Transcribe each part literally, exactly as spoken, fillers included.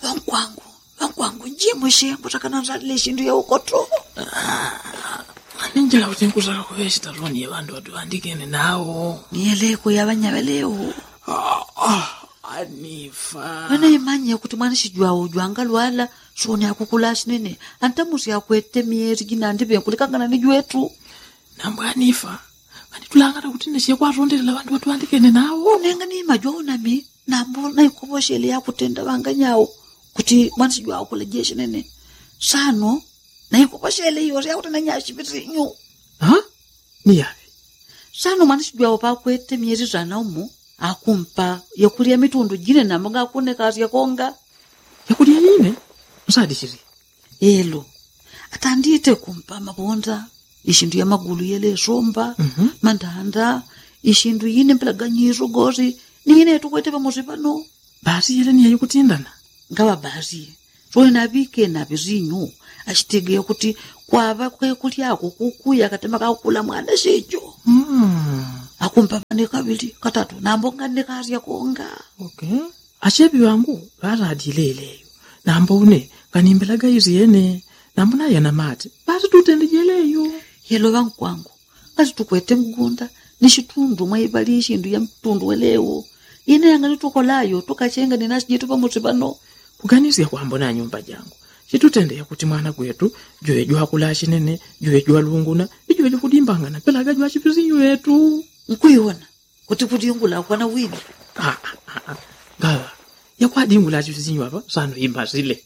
Wankwangu, wankwangu njimwe shengu takana nzalile shindu ya ukoto. Ninjala utenkuza kwesi taroni yabandu watu andikene nao. Nieleko yabanya leo. Ah, ah, Anifa. Wana imanya kuti mwana shijwa ujwanga lwala shoni akukula shinene. Antamusi yakwete mieri gina ndibe kulikangana nijwetu. Nambo Anifa. Kani tulangata kuti neshe kwa rondela bandu watu andikene nao. Nenga ni majwa unami nambo na ikuboshele yakutenda banganyawo kuti mwana shijwa akula shinene. Sano na ikuboshele yori yakutenda nyashi bitinyu. Ha? Ni yabe. Sano mwana shijwa opakwete mieri zana umu. Akumpa yakulia mitundu jine na mga akune kazi ya konga. Yakulia yine? Usadi shiri? Elo. Atandite kumpa mabonda. Ishindu ya magulu yele somba. Mm -hmm. Mandanda. Ishindu yine mpela ganyiru gozi. Ni yine tukwete pa mozipano. Basi yele ni ya yukutindana? Ngawa basi. Roe nabike na bizinyu. Ashitege yakuti kwa hava kwe kulia kukukuya katema kakula mwana shijo. Hmm. Akumpa vane kabili katatu nambonga nekazi ya konga. Okay. Ashebi wangu rara adileleyo. Nambone kanimbelaga izi yene. Nambona yana mati. Basi tutendejeleyo. Yelo wangu kwangu. Kazi tukwete mgunda. Nishitundu maibali ishindu ya mtundu welewo. Yene yangani tukolayo. Tukachenga ninashi jitu pa mutibano. Kuganizi ya kuambona nyumba jangu. Chitutende ya kuti mwana kwetu. Joe jua kulashi nene. Joe jua lunguna. Joe jua kudimbangana. Pelaga jua chipizinyu yetu. Nkuyona. Kuti kuti yungula kwa na wini. Ah, ah, ah, ah. Gawa. Ya kwa dingula chipizinyu hapa. Sano himba zile.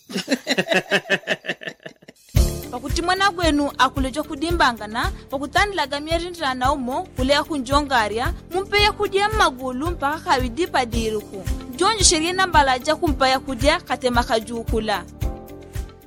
Pakuti mwana gwenu akulejo kudimbangana. Pakutandilaga mierintra na umo. Kulea kunjongaria. Mumpe ya kudia magulu mpaka kawidipa diruku. Jonjo sheria nambalaja kumpa ya kudia katema kajukula.